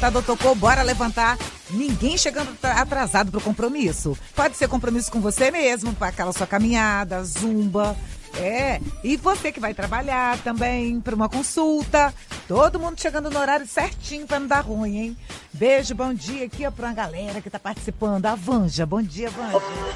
despertador tocou, bora levantar. Ninguém chegando atrasado pro compromisso. Pode ser compromisso com você mesmo, para aquela sua caminhada, zumba. E você que vai trabalhar também para uma consulta. Todo mundo chegando no horário certinho para não dar ruim, hein? Beijo, bom dia aqui para uma galera que tá participando. A Vanja, bom dia, Vanja.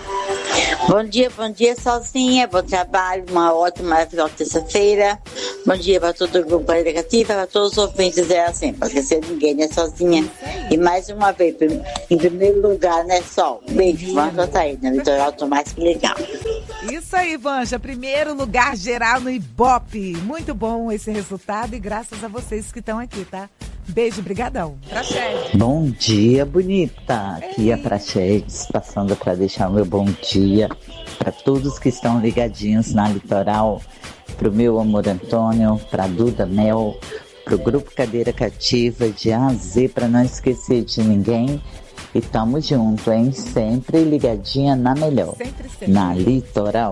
Bom dia, sozinha, bom trabalho, uma ótima terça-feira. Bom dia para todo o grupo Educativa, para todos os ouvintes, assim, para esquecer ninguém, né, sozinha. E mais uma vez, em primeiro lugar, né, Sol? Beijo, Vanja tá aí, no litoral, tô mais que legal. Isso aí, Vanja, primeiro lugar geral no Ibope. Muito bom esse resultado e graças a vocês que estão aqui, tá? Beijo, brigadão. Praxedes. Bom dia, bonita. Aqui é a Praxedes, passando para deixar o meu bom dia para todos que estão ligadinhos na Litoral, pro meu amor Antônio, pra Duda Mel, pro Grupo Cadeira Cativa de A a Z, para não esquecer de ninguém. E tamo junto, hein? Sempre ligadinha na melhor. Sempre. Na Litoral.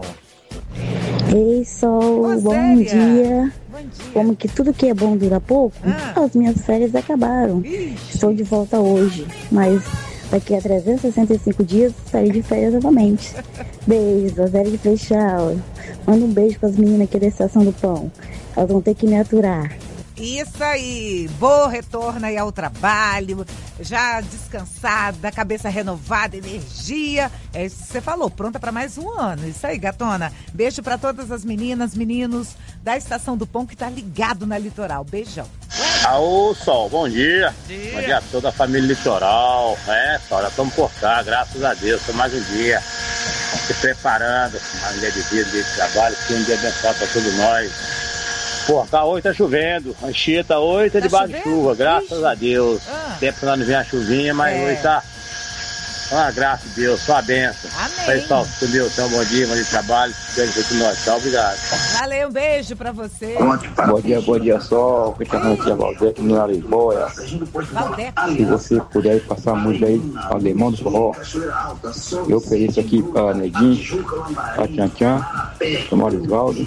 Ei, Sol, bom dia. Como que tudo que é bom dura pouco, as minhas férias acabaram. Estou de volta hoje, mas daqui a 365 dias estarei de férias novamente. Beijo, Zé de Freixal. Manda um beijo para as meninas aqui da Estação do Pão. Elas vão ter que me aturar. Isso aí, bom retorno aí ao trabalho, já descansada, cabeça renovada, energia, é isso que você falou, pronta para mais um ano, isso aí, gatona. Beijo para todas as meninas, meninos da Estação do Pão que tá ligado na Litoral, beijão. Alô, Sol, bom dia. Bom dia a toda a família Litoral, Sol, já estamos por cá, graças a Deus, foi mais um dia, se preparando, mais um dia de vida, dia de trabalho, que um dia abençoado para todos nós. Pô, cá hoje tá chovendo, Anchieta hoje tá debaixo de chuva, graças a Deus. Tempo que nós não vem a chuvinha, mas hoje tá uma graça de Deus, só a benção. Amém. Pessoal, meu, então bom dia de trabalho, beijo aqui nós, tchau, obrigado. Valeu, um beijo pra você. Bom dia, Sol, que tá aqui a Valdete, no Lisboa. Se você puder passar muito aí, Alemão do Forró, eu ofereço aqui pra Neguinho, pra Tchan, pra Maurisvaldo,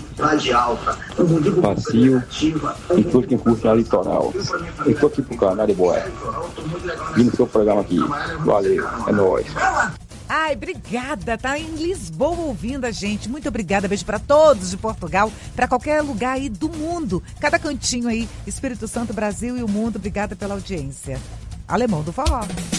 pra Cio e tudo que curte na Litoral. Eu tô aqui pro canal de Boé, e no seu programa aqui. Valeu, é nóis. Ai, obrigada, tá em Lisboa ouvindo a gente, muito obrigada, beijo pra todos de Portugal, pra qualquer lugar aí do mundo, cada cantinho aí, Espírito Santo, Brasil e o mundo, obrigada pela audiência. Alemão do Forró.